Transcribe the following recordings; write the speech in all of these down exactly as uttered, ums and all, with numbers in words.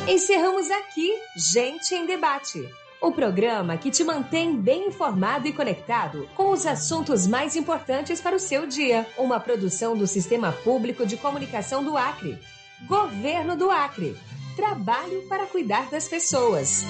Encerramos aqui Gente em Debate, o programa que te mantém bem informado e conectado com os assuntos mais importantes para o seu dia. Uma produção do Sistema Público de Comunicação do Acre. Governo do Acre. Trabalho para cuidar das pessoas.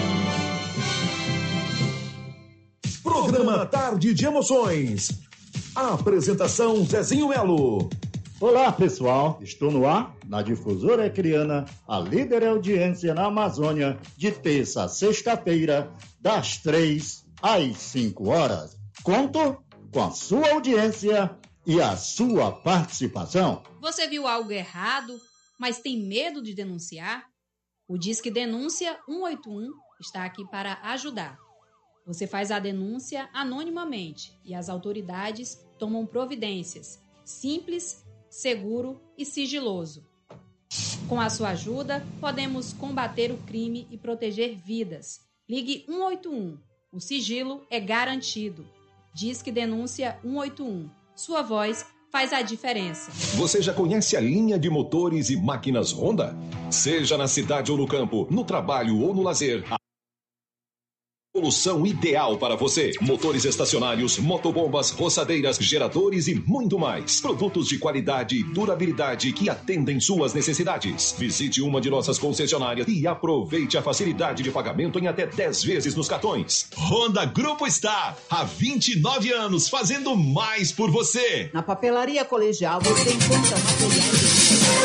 Programa Tarde de Emoções. A apresentação Zezinho Melo. Olá, pessoal. Estou no ar, na Difusora Acreana, a líder em audiência na Amazônia, de terça a sexta-feira, das três às cinco horas. Conto com a sua audiência e a sua participação. Você viu algo errado, mas tem medo de denunciar? O Disque Denúncia um oito um está aqui para ajudar. Você faz a denúncia anonimamente e as autoridades tomam providências. Simples, seguro e sigiloso. Com a sua ajuda, podemos combater o crime e proteger vidas. Ligue um oito um. O sigilo é garantido. Disque Denúncia um oito um. Sua voz faz a diferença. Você já conhece a linha de motores e máquinas Honda? Seja na cidade ou no campo, no trabalho ou no lazer, a solução ideal para você. Motores estacionários, motobombas, roçadeiras, geradores e muito mais. Produtos de qualidade e durabilidade que atendem suas necessidades. Visite uma de nossas concessionárias e aproveite a facilidade de pagamento em até dez vezes nos cartões. Honda Grupo Star, há vinte e nove anos, fazendo mais por você. Na Papelaria Colegial você encontra materiais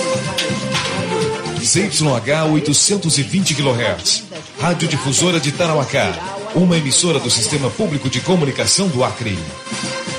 C Y H oitocentos e vinte quilohertz. Rádio Difusora de Tarauacá. Uma emissora do Sistema Público de Comunicação do Acre.